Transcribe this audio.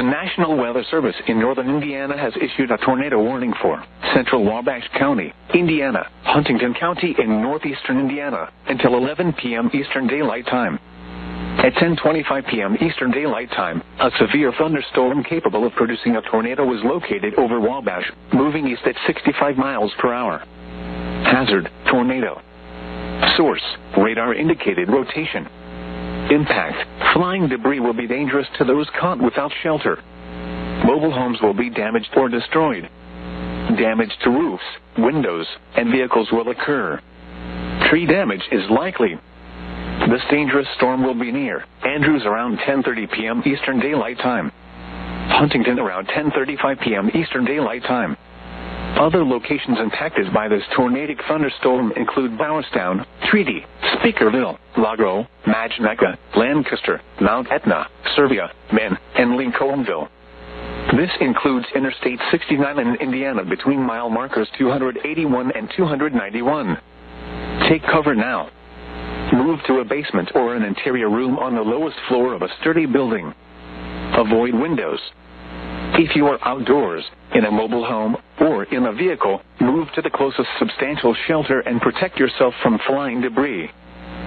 The National Weather Service in northern Indiana has issued a tornado warning for central Wabash County, Indiana, Huntington County, and northeastern Indiana until 11 p.m. Eastern Daylight Time. At 10:25 p.m. Eastern Daylight Time, a severe thunderstorm capable of producing a tornado was located over Wabash, moving east at 65 miles per hour. Hazard: tornado. Source: radar indicated rotation. Impact: flying debris will be dangerous to those caught without shelter. Mobile homes will be damaged or destroyed. Damage to roofs, windows, and vehicles will occur. Tree damage is likely. This dangerous storm will be near Andrews around 10:30 p.m. Eastern Daylight Time. Huntington around 10:35 p.m. Eastern Daylight Time. Other locations impacted by this tornadic thunderstorm include Bowerstown, Treaty, Speakerville, Lago, Magneca, Lancaster, Mount Etna, Serbia, Mann, and Lincolnville. This includes Interstate 69 in Indiana between mile markers 281 and 291. Take cover now. Move to a basement or an interior room on the lowest floor of a sturdy building. Avoid windows. If you are outdoors, in a mobile home, or in a vehicle, move to the closest substantial shelter and protect yourself from flying debris.